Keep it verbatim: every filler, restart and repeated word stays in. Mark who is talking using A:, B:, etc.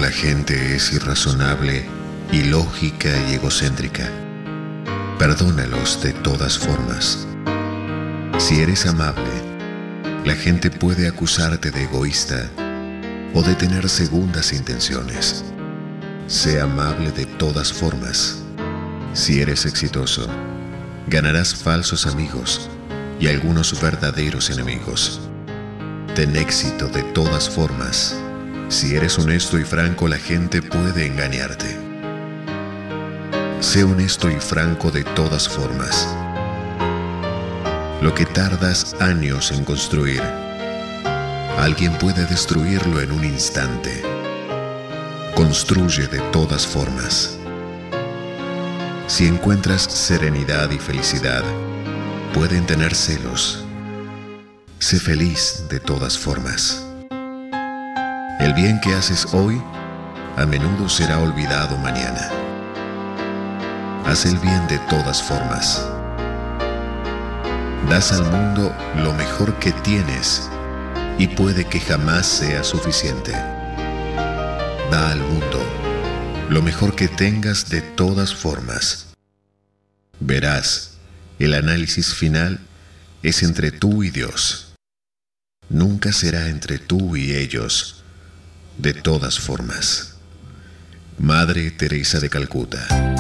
A: La gente es irrazonable, ilógica y egocéntrica. Perdónalos de todas formas. Si eres amable, la gente puede acusarte de egoísta o de tener segundas intenciones. Sé amable de todas formas. Si eres exitoso, ganarás falsos amigos y algunos verdaderos enemigos. Ten éxito de todas formas. Si eres honesto y franco, la gente puede engañarte. Sé honesto y franco de todas formas. Lo que tardas años en construir, alguien puede destruirlo en un instante. Construye de todas formas. Si encuentras serenidad y felicidad, pueden tener celos. Sé feliz de todas formas. El bien que haces hoy, a menudo será olvidado mañana. Haz el bien de todas formas. Das al mundo lo mejor que tienes y puede que jamás sea suficiente. Da al mundo lo mejor que tengas de todas formas. Verás, el análisis final es entre tú y Dios. Nunca será entre tú y ellos, de todas formas. Madre Teresa de Calcuta.